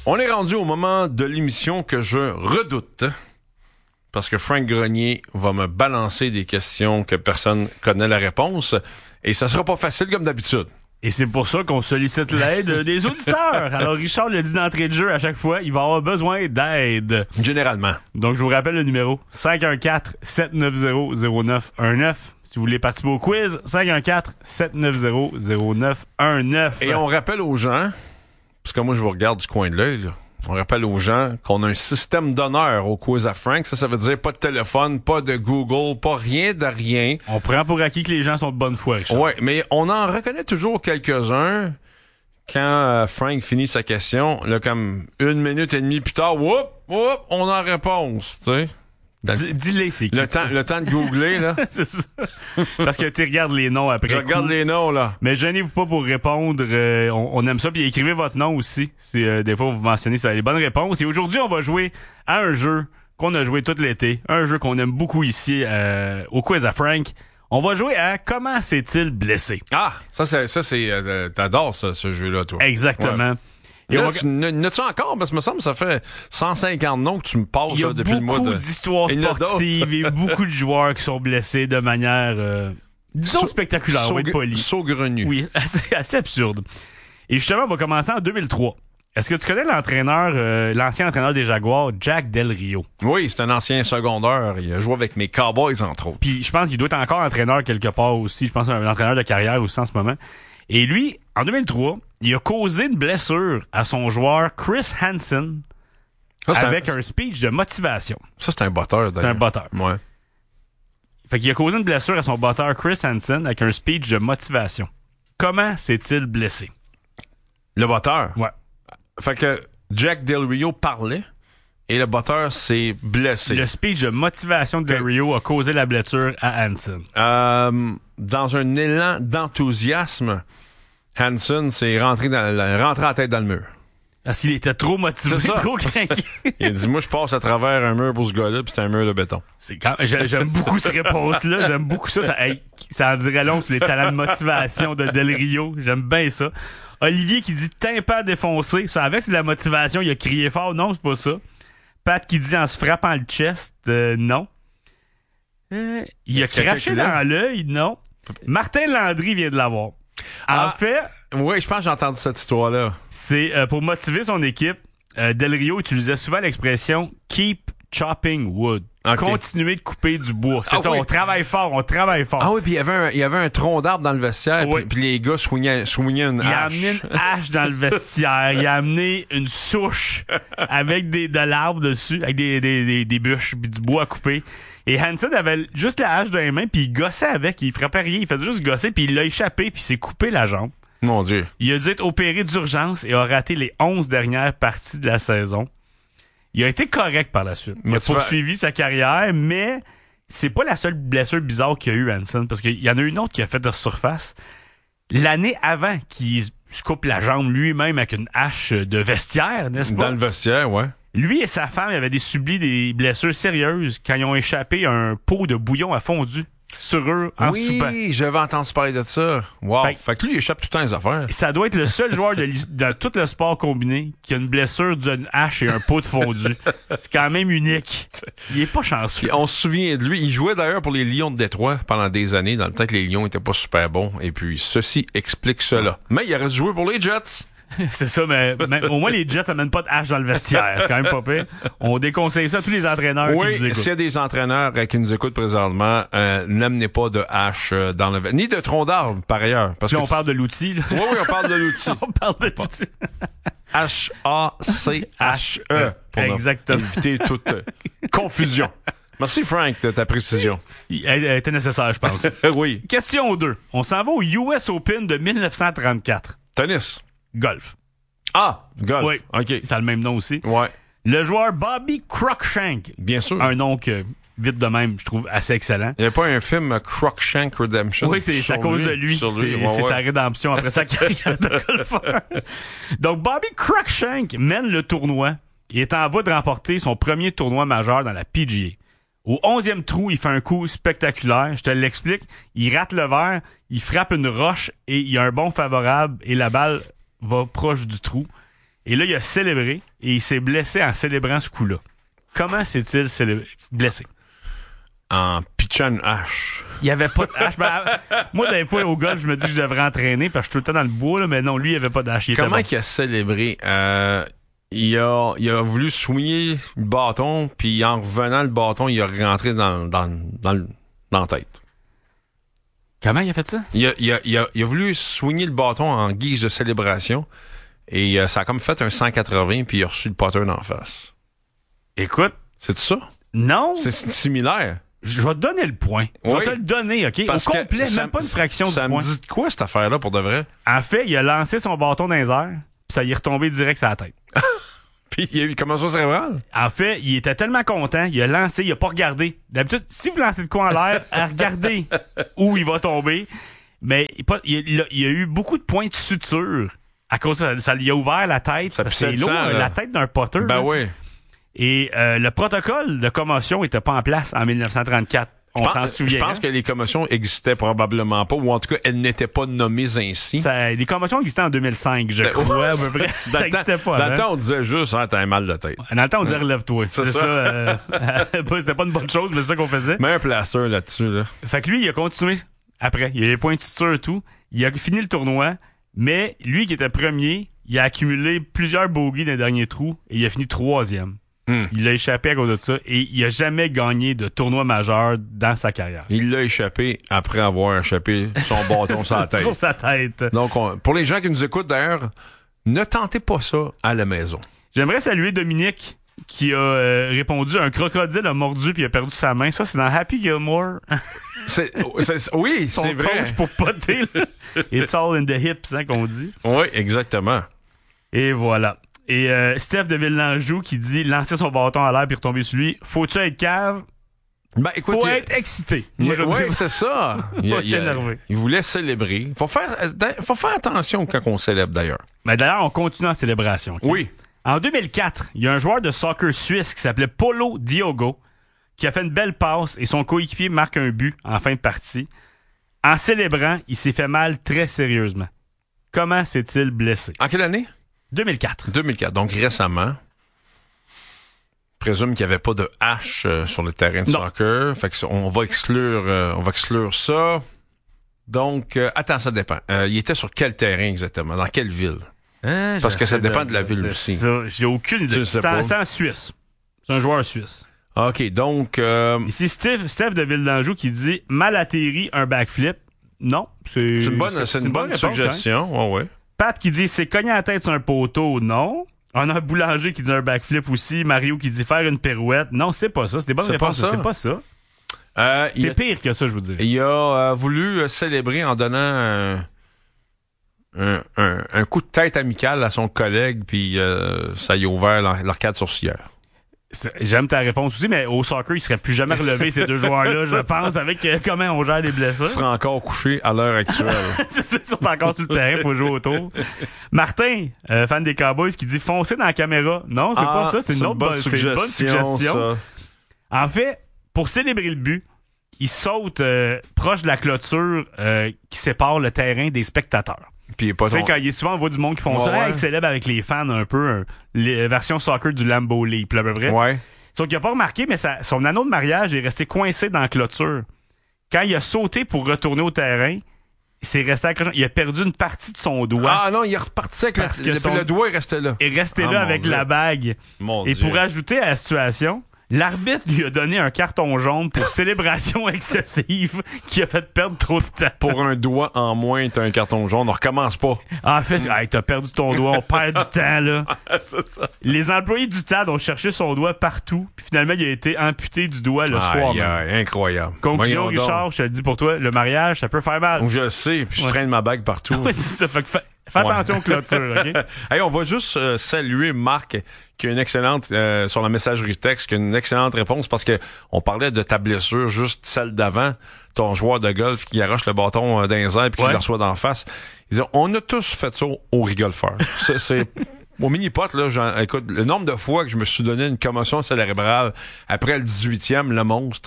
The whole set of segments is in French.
On est rendu au moment de l'émission que je redoute. Parce que Frank Grenier va me balancer des questions que personne connaît la réponse. Et ça sera pas facile comme d'habitude. Et c'est pour ça qu'on sollicite l'aide des auditeurs. Alors, Richard le dit d'entrée de jeu à chaque fois, il va avoir besoin d'aide. Généralement. Donc, je vous rappelle le numéro 514-790-0919. Si vous voulez participer au quiz, 514-790-0919. Et on rappelle aux gens, parce que moi je vous regarde du coin de l'œil, là. On rappelle aux gens qu'on a un système d'honneur au quiz à Frank. Ça veut dire pas de téléphone, pas de Google, pas rien de rien. On prend pour acquis que les gens sont de bonne foi, Richard. Ouais, mais on en reconnaît toujours quelques-uns quand Frank finit sa question. Là, comme 1 minute et demie plus tard, on a réponse, tu sais. Dis-les, c'est qui? Le temps de googler, là. C'est ça. Parce que tu regardes les noms après. Je regarde les noms, là. Mais gênez-vous pas pour répondre. On aime ça. Puis écrivez votre nom aussi. Des fois, vous mentionnez ça, les bonnes réponses. Et aujourd'hui, on va jouer à un jeu qu'on a joué tout l'été. Un jeu qu'on aime beaucoup ici au quiz à Frank. On va jouer à Comment s'est-il blessé? Ah, ça c'est t'adores ce jeu-là, toi. Exactement. Ouais. Et là, n'as-tu encore? Parce que me semble que ça fait 150 noms que tu me passes là, depuis le mois de... Il y a beaucoup d'histoires sportives et beaucoup de joueurs qui sont blessés de manière, disons, spectaculaire, on va être poli. Saugrenu. Oui, assez absurde. Et justement, on va commencer en 2003. Est-ce que tu connais l'ancien entraîneur des Jaguars, Jack Del Rio? Oui, c'est un ancien secondaire. Il a joué avec mes Cowboys, entre autres. Puis je pense qu'il doit être encore entraîneur quelque part aussi. Je pense un entraîneur de carrière aussi en ce moment. Et lui, en 2003, il a causé une blessure à son joueur Chris Hansen avec un speech de motivation. Ça, c'est un botteur, d'ailleurs. C'est un botteur. Ouais. Fait qu'il a causé une blessure à son botteur Chris Hansen avec un speech de motivation. Comment s'est-il blessé? Le botteur? Ouais. Fait que Jack Del Rio parlait et le botteur s'est blessé. Le speech de motivation de Del Rio a causé la blessure à Hansen. Dans un élan d'enthousiasme, Hansen s'est rentré la tête dans le mur. Parce qu'il était trop motivé, trop craqué. Il a dit, moi, je passe à travers un mur pour ce gars-là, puis c'est un mur de béton. J'aime beaucoup cette réponse-là. J'aime beaucoup ça. Ça en dirait long sur les talents de motivation de Del Rio. J'aime bien ça. Olivier qui dit tympan défoncé. Ça, avec c'est de la motivation. Il a crié fort. Non, c'est pas ça. Pat qui dit en se frappant le chest. Non. Il a craché dans l'œil. Non. Martin Landry vient de l'avoir. En fait... Oui, je pense que j'ai entendu cette histoire-là. C'est pour motiver son équipe. Del Rio utilisait souvent l'expression « keep chopping wood ». Okay. Continuer de couper du bois. C'est ça, oui. On travaille fort. Ah oui, puis il y avait un tronc d'arbre dans le vestiaire, oui. Puis les gars soignaient une hache. Il a amené une hache dans le vestiaire. Il a amené une souche avec de l'arbre dessus, avec des bûches, puis du bois à couper. Et Hansen avait juste la hache dans les mains, puis il gossait avec. Il frappait rien, il faisait juste gosser, puis il l'a échappé, puis il s'est coupé la jambe. Mon Dieu. Il a dû être opéré d'urgence et a raté les 11 dernières parties de la saison. Il a été correct par la suite. Il a poursuivi sa carrière, mais c'est pas la seule blessure bizarre qu'il y a eu, Hansen, parce qu'il y en a une autre qui a fait de surface. L'année avant qu'il se coupe la jambe lui-même avec une hache de vestiaire, n'est-ce pas? Dans le vestiaire, ouais. Lui et sa femme avaient subi des blessures sérieuses quand ils ont échappé un pot de bouillon à fondu sur eux en soupant. Oui, j'avais entendu parler de ça. Wow. Fait que lui, il échappe tout le temps les affaires. Ça doit être le seul joueur dans tout le sport combiné qui a une blessure d'une hache et un pot de fondu. C'est quand même unique. Il est pas chanceux. Puis on se souvient de lui. Il jouait d'ailleurs pour les Lions de Détroit pendant des années, dans le temps que les Lions étaient pas super bons. Et puis, ceci explique cela. Mais il aurait dû jouer pour les Jets. C'est ça, mais au moins les Jets amènent pas de hache dans le vestiaire. C'est quand même pas pire. On déconseille ça à tous les entraîneurs qui nous écoutent. Oui, s'il y a des entraîneurs qui nous écoutent présentement, n'amenez pas de hache dans le vestiaire. Ni de tronc d'arbre, par ailleurs. Parce que on parle de l'outil. Là. Oui, on parle de l'outil. On parle de l'outil. H-A-C-H-E. Pour exactement. Éviter toute confusion. Merci, Frank, de ta précision. Elle était nécessaire, je pense. Oui. Question 2. On s'en va au US Open de 1934. Tennis. Golf. Ah, golf. Oui. OK. Ça a le même nom aussi. Ouais. Le joueur Bobby Cruikshank. Bien sûr. Un nom que, vite de même, je trouve assez excellent. Il n'y a pas un film Cruikshank Redemption? Oui, c'est à cause de lui. C'est sa rédemption après sa carrière de golfeur. Donc, Bobby Cruikshank mène le tournoi. Il est en voie de remporter son premier tournoi majeur dans la PGA. Au 11e trou, il fait un coup spectaculaire. Je te l'explique. Il rate le verre, il frappe une roche et il y a un bond favorable et la balle va proche du trou. Et là, il a célébré et il s'est blessé en célébrant ce coup-là. Comment s'est-il blessé? En pitchant une hache. Il n'y avait pas de hache. Moi, des fois, au golf, je me dis que je devrais entraîner parce que je suis tout le temps dans le bois, là, mais non, lui, il n'y avait pas d'hache. Comment il a célébré? Il a voulu soigner le bâton, puis en revenant, le bâton, il a rentré dans la tête. Comment il a fait ça? Il a voulu soigner le bâton en guise de célébration, et ça a comme fait un 180, puis il a reçu le putter d'en face. Écoute. C'est ça? Non. C'est similaire. Je vais te donner le point. Je vais te le donner, OK? Parce au complet, même pas une fraction du point. Ça me dit de quoi, cette affaire-là, pour de vrai? En fait, il a lancé son bâton dans les airs, puis ça y est retombé direct sur la tête. Puis il y a eu commotion cérébrale? En fait, il était tellement content, il a lancé, il a pas regardé. D'habitude, si vous lancez le coup en l'air, regardez où il va tomber. Mais il y a eu beaucoup de points de suture. À cause de ça lui a ouvert la tête. C'est lourd, la tête d'un potter. Ben oui. Et le protocole de commotion était pas en place en 1934. On s'en souvient. Je pense que les commotions existaient probablement pas, ou en tout cas, elles n'étaient pas nommées ainsi. Les commotions existaient en 2005, je crois, à peu près. Ça existait pas. Dans le temps, on disait juste, t'as un mal de tête. Dans le temps, on disait relève-toi. C'est ça. C'était pas une bonne chose, mais c'est ça qu'on faisait. Mets un plaster là-dessus, là. Fait que lui, il a continué après. Il a les points de suture et tout. Il a fini le tournoi, mais lui qui était premier, il a accumulé plusieurs bogeys dans les derniers trous et il a fini 3e. Il a échappé à cause de ça et il a jamais gagné de tournoi majeur dans sa carrière. Il l'a échappé après avoir échappé son bâton sur la tête. Sur sa tête. Donc, pour les gens qui nous écoutent d'ailleurs, ne tentez pas ça à la maison. J'aimerais saluer Dominique qui a répondu un crocodile a mordu puis a perdu sa main. Ça, c'est dans Happy Gilmore. Oui, c'est vrai. Son coach pour poter. It's all in the hips, hein, qu'on dit. Oui, exactement. Et voilà. Et Steph de Villeneuve qui dit lancer son bâton à l'air puis retomber sur lui. Faut-tu être cave? Ben, écoute, faut être excité. Oui, c'est ça. Il voulait célébrer. Faut faire attention quand on célèbre, d'ailleurs. Mais d'ailleurs, on continue en célébration. Okay? Oui. En 2004, il y a un joueur de soccer suisse qui s'appelait Paulo Diogo qui a fait une belle passe et son coéquipier marque un but en fin de partie. En célébrant, il s'est fait mal très sérieusement. Comment s'est-il blessé? En quelle année? 2004. 2004, donc récemment. Je présume qu'il n'y avait pas de hache sur le terrain de soccer. Fait que on va exclure ça. Donc, attends, ça dépend. Il était sur quel terrain exactement? Dans quelle ville? Parce que ça dépend de la ville aussi. J'ai aucune idée. C'est en Suisse. C'est un joueur suisse. OK, donc... Ici, Steph de Villeneuve qui dit « Mal atterri, un backflip ». Non, c'est une bonne suggestion. Ouais. Pat qui dit « C'est cogné à la tête sur un poteau ». Non. On a un Boulanger qui dit un backflip aussi. Mario qui dit « Faire une pirouette ». Non, c'est pas ça. C'est des bonnes réponses. C'est pas ça. C'est pire que ça, je vous dirais. Il a voulu célébrer en donnant un coup de tête amical à son collègue, puis ça y a ouvert l'arcade sourcilière. J'aime ta réponse aussi, mais au soccer, il serait plus jamais relevé ces deux joueurs-là, je pense, avec comment on gère les blessures. Ils seraient encore couchés à l'heure actuelle. C'est ça, ils sont encore sur le terrain, faut jouer autour. Martin, fan des Cowboys, qui dit foncer dans la caméra. Non, c'est pas ça, c'est une bonne suggestion. Ça. En fait, pour célébrer le but, il saute proche de la clôture qui sépare le terrain des spectateurs. Tu sais, quand il est souvent, on voit du monde qui font ça, ils célèbrent avec les fans un peu, les versions soccer du Lambeau Leap, à peu près. Ouais. Sauf qu'il a pas remarqué, mais son anneau de mariage est resté coincé dans la clôture. Quand il a sauté pour retourner au terrain, il a perdu une partie de son doigt. Ah non, il est reparti avec le doigt est resté là. Il est resté là avec la bague. Et pour ajouter à la situation, l'arbitre lui a donné un carton jaune pour célébration excessive qui a fait perdre trop de temps. Pour un doigt en moins, t'as un carton jaune. On recommence pas. En fait, t'as perdu ton doigt. On perd du temps, là. C'est ça. Les employés du stade ont cherché son doigt partout. Puis finalement, il a été amputé du doigt le soir. Incroyable. Conclusion, Richard, je te le dis pour toi, le mariage, ça peut faire mal. Je sais. Puis je traîne ma bague partout. Ouais, c'est ça. Fait que fais attention aux clôtures, OK? Hey, on va juste saluer Marc qui a une excellente sur la messagerie texte, qui a une excellente réponse parce que on parlait de ta blessure, juste celle d'avant, ton joueur de golf qui arrache le bâton dans les airs puis qui le reçoit d'en face. Ils disent, on a tous fait ça au rigolfeur. C'est au mini-pot, là, écoute, le nombre de fois que je me suis donné une commotion cérébrale après le 18e, le monstre,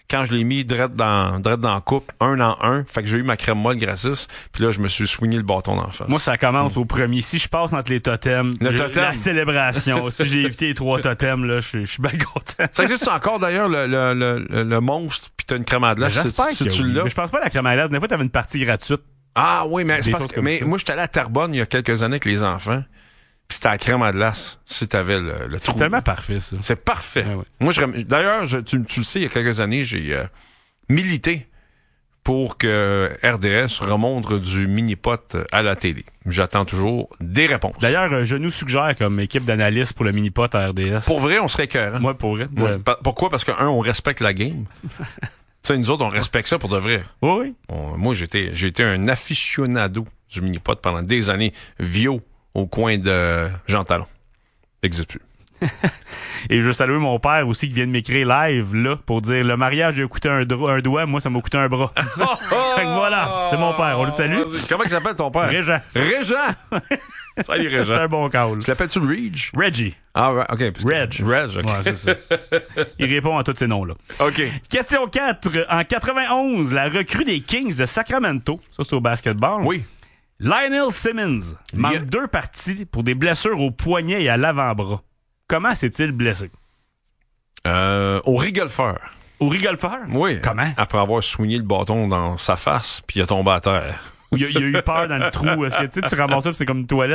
quand je l'ai mis direct dans la coupe, 1 en 1, fait que j'ai eu ma crème molle gratis, puis là, je me suis swingé le bâton d'en face. Moi, ça commence au premier. Si je passe entre les totems, la célébration. Si j'ai évité les 3 totems, là, je suis bien content. Ça existe encore, d'ailleurs, le monstre, puis t'as une crème à glace. J'espère que tu oui. l'as. Mais je pense pas à la crème à glace. Des fois, t'avais une partie gratuite. Ah oui, mais c'est Des parce choses que comme ça. moi, j'étais allé à Terrebonne il y a quelques années avec les enfants, puis c'était la crème à glace, si t'avais le C'est trou. tellement parfait, ça. C'est parfait. Ouais, ouais. Moi, d'ailleurs, tu le sais, il y a quelques années, j'ai milité pour que RDS remonte du mini-pot à la télé. J'attends toujours des réponses. D'ailleurs, je nous suggère comme équipe d'analystes pour le mini-pot à RDS. Pour vrai, on serait écœurant. Moi, pour vrai. Ouais. Pourquoi? Parce que, on respecte la game. Tu sais, nous autres, on respecte ça pour de vrai. Oui, oui. Moi, j'ai été un aficionado du mini-pot pendant des années, vieux au coin de Jean Talon. N'existe plus. Et je veux saluer mon père aussi qui vient de m'écrire live là pour dire le mariage il a coûté un doigt, moi ça m'a coûté un bras. Fait que voilà, c'est mon père, on le salue. Comment il s'appelle ton père? Régent. Salut Régent. C'est un bon call. Tu l'appelles-tu Reg? Reggie. Ah ouais, ok. Reg, ok. Ouais, c'est ça. Il répond à tous ces noms-là. Ok. Question 4. En 91, la recrue des Kings de Sacramento, ça c'est au basketball. Oui. Lionel Simmons manque 2 parties pour des blessures au poignet et à l'avant-bras. Comment s'est-il blessé? Au rigolfeur. Au rigolfeur? Oui. Comment? Après avoir soigné le bâton dans sa face, puis il a tombé à terre. Il a eu peur dans le trou. Est-ce que tu ramasses ça, puis c'est comme une toilette?